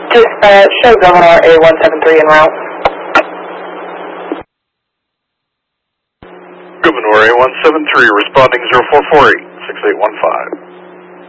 Show Governor A173 en route. Governor A173 responding 0448 6815.